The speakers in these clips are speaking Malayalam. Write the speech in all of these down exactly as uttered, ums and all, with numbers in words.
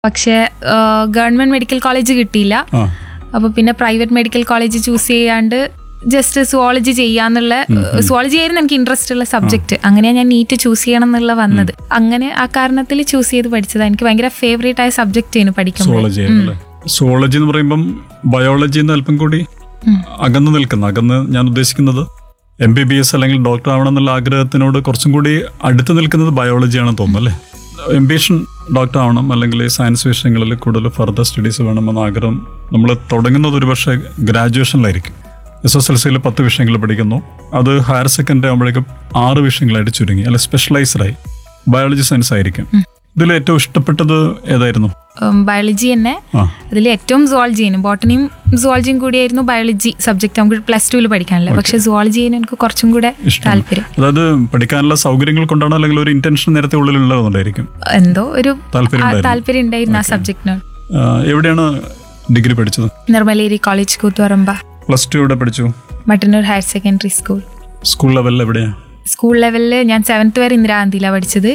പക്ഷേ ഗവൺമെന്റ് മെഡിക്കൽ കോളേജ് കിട്ടിയില്ല. അപ്പൊ പിന്നെ പ്രൈവറ്റ് മെഡിക്കൽ കോളേജ് ചൂസ് ചെയ്യാണ്ട് ജസ്റ്റ് സുവോളജി ചെയ്യാന്നുള്ള, സുവോളജി ആയിരുന്നു എനിക്ക് ഇൻട്രസ്റ്റ് ഉള്ള സബ്ജക്ട്. അങ്ങനെയാണ് ഞാൻ നീറ്റ് ചൂസ് ചെയ്യണം എന്നുള്ള വന്നത്. അങ്ങനെ ആ കാരണത്തിൽ ചൂസ് ചെയ്ത് പഠിച്ചതാണ്. എനിക്ക് ഭയങ്കര ഫേവറേറ്റ് ആയ സബ്ജക്ട് ആയിരുന്നു പഠിക്കുമ്പോൾ. സുവോളജി എന്ന് പറയുമ്പം ബയോളജി അല്പം കൂടി അകന്ന് നിൽക്കുന്ന, അകന്ന് ഞാൻ ഉദ്ദേശിക്കുന്നത് എം ബി ബി എസ് അല്ലെങ്കിൽ ഡോക്ടർ ആവണം എന്നുള്ള ആഗ്രഹത്തിനോട് കുറച്ചും കൂടി അടുത്ത് നിൽക്കുന്നത് ബയോളജിയാണെന്ന് തോന്നുന്നു അല്ലേ? എംബിഷൻ ഡോക്ടർ ആവണം അല്ലെങ്കിൽ സയൻസ് വിഷയങ്ങളിൽ കൂടുതൽ ഫർദർ സ്റ്റഡീസ് വേണമെന്ന ആഗ്രഹം നമ്മൾ തുടങ്ങുന്നത് ഒരുപക്ഷെ ഗ്രാജുവേഷനിലായിരിക്കും. എസ് എസ് എൽ സിയിൽ പത്ത് വിഷയങ്ങൾ പഠിക്കുന്നു, അത് ഹയർ സെക്കൻഡറി ആകുമ്പോഴേക്കും ആറ് വിഷയങ്ങളായിട്ട് ചുരുങ്ങി, അല്ലെ സ്പെഷ്യലൈസ്ഡായി ബയോളജി സയൻസ് ആയിരിക്കും. ഇതിൽ ഏറ്റവും ഇഷ്ടപ്പെട്ടത് ഏതായിരുന്നു? ബയോളജി തന്നെ. അതിൽ ഏറ്റവും സുവോളജി ആയിരുന്നു. ബോട്ടണിയും സുവോളജിയും കൂടിയായിരുന്നു ബയോളജി സബ്ജക്ട് നമുക്ക് പ്ലസ് ടുവിൽ പഠിക്കാനല്ലേ. പക്ഷെ സുവോളജി ആയിരുന്നു എനിക്ക് കുറച്ചും കൂടെ താല്പര്യം. അതായത് പഠിക്കാനുള്ള സൗകര്യങ്ങൾ കൊണ്ടാണോ അല്ലെങ്കിൽ ഒരു ഇന്റൻഷൻ നേരത്തെ ഉള്ളിലുള്ളതുകൊണ്ടായിരിക്കും? എന്തോ ഒരു താല്പര്യം ഉണ്ടായിരുന്നു ആ സബ്ജക്റ്റിനോട്. എവിടെയാണ് ഡിഗ്രി പഠിച്ചത്? നിർമ്മലേരി കോളേജ് കൂത്തുപറമ്പ. പ്ലസ് ടു എവിടെ പഠിച്ചു? Mattannur higher secondary school. School ലെവലിൽ എവിടെയാ? സ്കൂൾ ലെവലിൽ ഞാൻ സെവൻത്ത് വരെ ഇന്ദിരാഗാന്ധിയിലാണ് പഠിച്ചത്.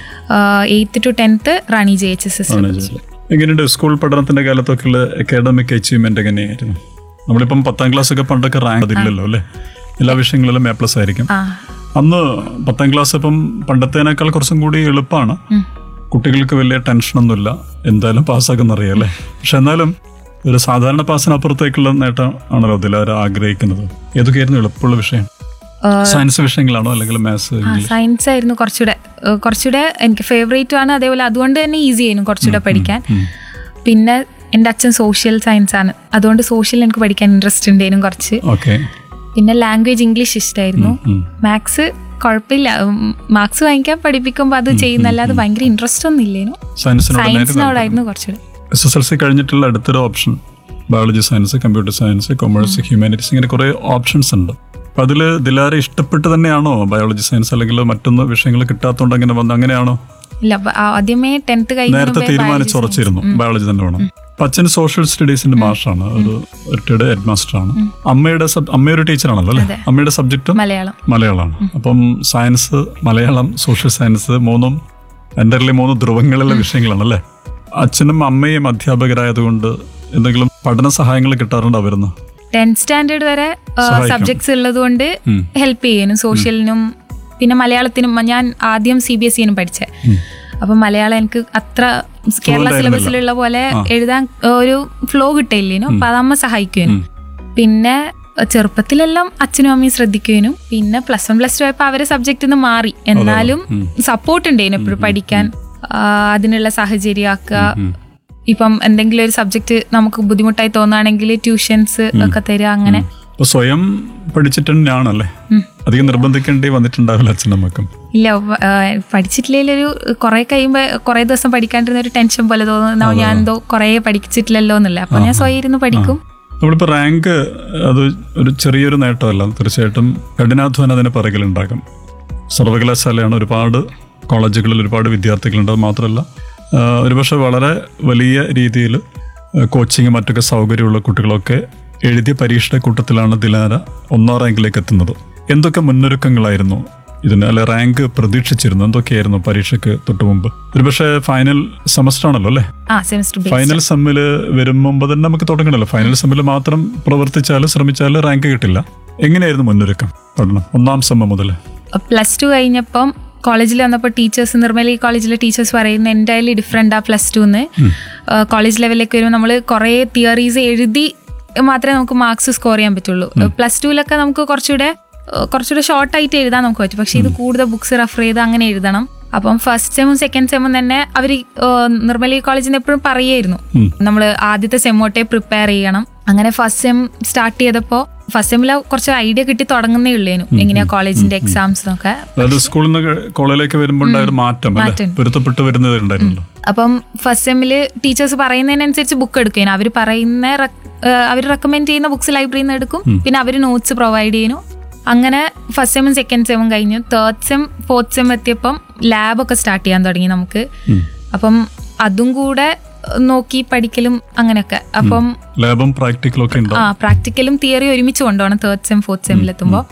Eighth to tenth Rani J H S S. എങ്ങനെയുണ്ട് സ്കൂൾ പഠനത്തിന്റെ കാലത്തൊക്കെയുള്ള അക്കാഡമിക് അച്ചീവ്മെന്റ് എങ്ങനെയായിരുന്നു? നമ്മളിപ്പം പത്താം ക്ലാസ് ഒക്കെ പണ്ടൊക്കെ റാങ്ക് അതില്ലല്ലോ അല്ലെ? എല്ലാ വിഷയങ്ങളിലും എ പ്ലസ് ആയിരിക്കും. അന്ന് പത്താം ക്ലാസ് ഇപ്പം പണ്ടത്തേനേക്കാൾ കുറച്ചും കൂടി എളുപ്പമാണ്. കുട്ടികൾക്ക് വലിയ ടെൻഷനൊന്നുമില്ല, എന്തായാലും പാസ്സാക്കുന്നറിയാം അല്ലേ? പക്ഷെ എന്നാലും ഒരു സാധാരണ പാസിനപ്പുറത്തേക്കുള്ള നേട്ടം ആണല്ലോ അതിൽ ആഗ്രഹിക്കുന്നത്. ഏതൊക്കെയായിരുന്നു എളുപ്പമുള്ള വിഷയം? സയൻസ് വിഷയങ്ങളാണോ അല്ലെങ്കിൽ മാത്സ്? സയൻസ് ആയിരുന്നു കുറച്ചുകൂടെ കുറച്ചുകൂടെ എനിക്ക് ഫേവറേറ്റും ആണ്. അതേപോലെ അതുകൊണ്ട് തന്നെ ഈസി ആയിരുന്നു കുറച്ചുകൂടെ പഠിക്കാൻ. പിന്നെ എൻ്റെ അച്ഛൻ സോഷ്യൽ സയൻസ് ആണ്, അതുകൊണ്ട് സോഷ്യൽ എനിക്ക് പഠിക്കാൻ ഇൻട്രസ്റ്റ് ഉണ്ടായിരുന്നു കുറച്ച്. പിന്നെ ലാംഗ്വേജ് ഇംഗ്ലീഷ് ഇഷ്ടമായിരുന്നു. മാത്സ് കുഴപ്പമില്ല, മാർക്സ് വാങ്ങിക്കാൻ പഠിപ്പിക്കുമ്പോൾ അത് ചെയ്യുന്നല്ലാതെ ഭയങ്കര ഇൻട്രസ്റ്റ് ഒന്നും ഇല്ലേനു. സയൻസിനോടായിരുന്നു കുറച്ചുകൂടെ. എസ് എസ് എൽ സി കഴിഞ്ഞിട്ടുള്ള അടുത്തൊരു option biology science, computer science, commerce, humanities, ഇങ്ങനെ കുറെ ഓപ്ഷൻസ് ഉണ്ട്. അപ്പൊ അതില് ദിലാര ഇഷ്ടപ്പെട്ട് തന്നെയാണോ ബയോളജി സയൻസ് അല്ലെങ്കിൽ മറ്റൊന്ന് വിഷയങ്ങൾ കിട്ടാത്തോണ്ട് അങ്ങനെ വന്ന് അങ്ങനെയാണോ? ഇല്ല, ആദ്യമേ ടെൻത്ത് നേരത്തെ തീരുമാനിച്ചുറച്ചിരുന്നു ബയോളജി തന്നെ വേണം. അച്ഛൻ സോഷ്യൽ സ്റ്റഡീസിന്റെ മാഷാണ്, ഒരു റിട്ടയർഡ് ഹെഡ് മാസ്റ്റർ ആണ്. അമ്മയുടെ അമ്മയൊരു ടീച്ചറാണല്ലോ അല്ലെ? അമ്മയുടെ സബ്ജക്ട് മലയാളം മലയാളമാണ്. അപ്പം സയൻസ്, മലയാളം, സോഷ്യൽ സയൻസ് മൂന്നും എൻ്റെ മൂന്ന് ധ്രുവങ്ങളിലെ വിഷയങ്ങളാണ് അല്ലേ? അച്ഛനും അമ്മയും അധ്യാപകരായതുകൊണ്ട് എന്തെങ്കിലും പഠന സഹായങ്ങൾ കിട്ടാറുണ്ടോ അവരുന്ന്? ടെൻത്ത് സ്റ്റാൻഡേർഡ് വരെ സബ്ജക്ട്സ് ഉള്ളത് കൊണ്ട് ഹെൽപ്പ് ചെയ്യുന്നു സോഷ്യലിനും പിന്നെ മലയാളത്തിനും. ഞാൻ ആദ്യം സി ബി എസ് സിനും പഠിച്ചേ, അപ്പൊ മലയാളം എനിക്ക് അത്ര കേരള സിലബസിലുള്ള പോലെ എഴുതാൻ ഒരു ഫ്ലോ കിട്ടില്ലേനു. അപ്പൊ അതമ്മ സഹായിക്കുവേനും. പിന്നെ ചെറുപ്പത്തിലെല്ലാം അച്ഛനും അമ്മയും ശ്രദ്ധിക്കുവേനും. പിന്നെ പ്ലസ് വൺ പ്ലസ് ടു ആയപ്പോ അവരെ സബ്ജക്റ്റിൽ നിന്ന് മാറി, എന്നാലും സപ്പോർട്ട് ഉണ്ടായിരുന്നു എപ്പോഴും പഠിക്കാൻ. അതിനുള്ള സാഹചര്യം ആക്കുക. ഇപ്പം എന്തെങ്കിലും ഒരു സബ്ജക്ട് നമുക്ക് ബുദ്ധിമുട്ടായി തോന്നുകയാണെങ്കിൽ ട്യൂഷൻസ് ഒക്കെ തരിക. അങ്ങനെ സ്വയം പഠിച്ചിട്ട് തന്നെയാണല്ലേ? അധികം നിർബന്ധിക്കേണ്ടി വന്നിട്ടുണ്ടാവില്ല അച്ഛനമ്മക്കും? ഇല്ല, പഠിച്ചിട്ടില്ലെങ്കിൽ കുറെ കഴിയുമ്പോ കുറെ ദിവസം പഠിക്കാണ്ടിരുന്ന ഒരു ടെൻഷൻ പോലെ തോന്നുന്നു, ഞാൻ എന്തോ കുറെ പഠിച്ചിട്ടില്ലല്ലോ എന്നല്ല. അപ്പൊ ഞാൻ സ്വയം ഇരുന്ന് പഠിക്കും. നമ്മളിപ്പോ റാങ്ക് അത് ഒരു ചെറിയൊരു നേട്ടമല്ല, തീർച്ചയായിട്ടും കഠിനാധ്വാനം അതിന് പിറകിലുണ്ടാകും. സർവകലാശാലയാണ്, ഒരുപാട് കോളേജുകളിൽ ഒരുപാട് വിദ്യാർത്ഥികളുണ്ട്. മാത്രമല്ല ഒരുപക്ഷെ വളരെ വലിയ രീതിയിൽ കോച്ചിങ് മറ്റൊക്കെ സൗകര്യമുള്ള കുട്ടികളൊക്കെ എഴുതിയ പരീക്ഷയുടെ കൂട്ടത്തിലാണ് ദിലാര ഒന്നാം റാങ്കിലേക്ക് എത്തുന്നത്. എന്തൊക്കെ മുന്നൊരുക്കങ്ങളായിരുന്നു ഇതിന്? അല്ലെ റാങ്ക് പ്രതീക്ഷിച്ചിരുന്നു? എന്തൊക്കെയായിരുന്നു പരീക്ഷയ്ക്ക് തൊട്ട് മുമ്പ്? ഒരുപക്ഷെ ഫൈനൽ സെമസ്റ്റർ ആണല്ലോ അല്ലേ? ഫൈനൽ സെമ്മില് വരും മുമ്പ് തന്നെ നമുക്ക് തുടങ്ങണല്ലോ. ഫൈനൽ സെമ്മിൽ മാത്രം പ്രവർത്തിച്ചാൽ ശ്രമിച്ചാൽ റാങ്ക് കിട്ടില്ല. എങ്ങനെയായിരുന്നു മുന്നൊരുക്കം പഠനം ഒന്നാം സെമ്മ മുതൽ? പ്ലസ് ടു കഴിഞ്ഞപ്പം കോളേജിൽ വന്നപ്പോൾ ടീച്ചേഴ്സ്, നിർമ്മലി കോളേജിലെ ടീച്ചേഴ്സ് പറയുന്നത് എൻ്റയർലി ഡിഫറെൻ്റ് ആ പ്ലസ് ടുന്ന്. കോളേജ് ലെവലിലേക്ക് വരുമ്പോൾ നമ്മൾ കുറേ തിയറീസ് എഴുതി മാത്രമേ നമുക്ക് മാർക്സ് സ്കോർ ചെയ്യാൻ പറ്റുള്ളൂ. പ്ലസ് ടുവിലൊക്കെ നമുക്ക് കുറച്ചുകൂടെ കുറച്ചുകൂടെ ഷോർട്ടായിട്ട് എഴുതാൻ നമുക്ക് പറ്റും. പക്ഷേ ഇത് കൂടുതൽ ബുക്സ് റെഫർ ചെയ്ത് അങ്ങനെ എഴുതണം. അപ്പം ഫസ്റ്റ് സെമ്മും സെക്കൻഡ് സെമ്മും തന്നെ അവർ നിർമ്മലി കോളേജിൽ നിന്ന് എപ്പോഴും പറയായിരുന്നു നമ്മൾ ആദ്യത്തെ സെമ്മോട്ടെ പ്രിപ്പയർ ചെയ്യണം. അങ്ങനെ ഫസ്റ്റ് സെം സ്റ്റാർട്ട് ചെയ്തപ്പോൾ ഫസ്റ്റ് സെമ്മില് കുറച്ച് ഐഡിയ കിട്ടി തുടങ്ങുന്നേ ഉള്ളേനു എങ്ങനെയാ കോളേജിന്റെ എക്സാംസ് എന്നൊക്കെ. സ്കൂളിൽ നിന്ന് കോളേജിലേക്ക് വരുമ്പോൾ മാറ്റം പൊരുത്തപ്പെട്ട് വരുന്നതുണ്ടായിരുന്നു. അപ്പം ഫസ്റ്റ് സെമ്മില് ടീച്ചേഴ്സ് പറയുന്നതിനനുസരിച്ച് ബുക്ക് എടുക്കും. അവർ പറയുന്ന അവർ റെക്കമെൻഡ് ചെയ്യുന്ന ബുക്സ് ലൈബ്രറിയിൽ നിന്ന് എടുക്കും. പിന്നെ അവർ നോട്ട്സ് പ്രൊവൈഡ് ചെയ്യുന്നു. അങ്ങനെ ഫസ്റ്റ് സെമ്മും സെക്കൻഡ് സെമ്മും കഴിഞ്ഞു. Third sem fourth sem എത്തിയപ്പം ലാബൊക്കെ start ചെയ്യാൻ തുടങ്ങി നമുക്ക്. അപ്പം അതും കൂടെ നോക്കി പഠിക്കലും അങ്ങനെയൊക്കെ. അപ്പം ലാബും പ്രാക്ടിക്കലും ഒക്കെ ആ പ്രാക്ടിക്കലും തിയറി ഒരുമിച്ച് കൊണ്ടുപോകണം തേർഡ് സെം ഫോർത്ത് സെമ്മിലെത്തുമ്പോൾ.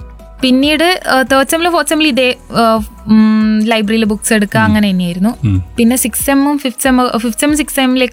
പിന്നീട് തേർഡ് സെമ്മിലും ഫോർത്ത് സെമ്മിലും ഇതേ ലൈബ്രറിയിൽ ബുക്സ് എടുക്കുക അങ്ങനെ തന്നെയായിരുന്നു. പിന്നെ six സെമ്മും fifth sem fifth sem six സെമ്മിലേക്ക്